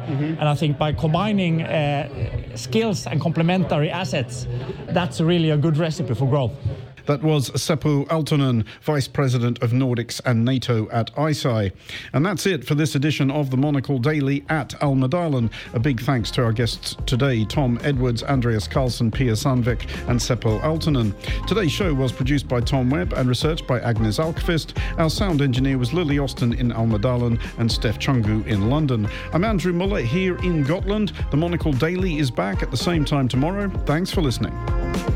And I think by combining skills and complementary assets, that's really a good recipe for growth. That was Seppo Aaltonen, Vice President of Nordics and NATO at ICEYE. And that's it for this edition of the Monocle Daily at Almedalen. A big thanks to our guests today, Tom Edwards, Andreas Carlson, Pia Sandvik and Seppo Aaltonen. Today's show was produced by Tom Webb and researched by Agnes Alkvist. Our sound engineer was Lily Austin in Almedalen and Steph Chungu in London. I'm Andrew Muller here in Gotland. The Monocle Daily is back at the same time tomorrow. Thanks for listening.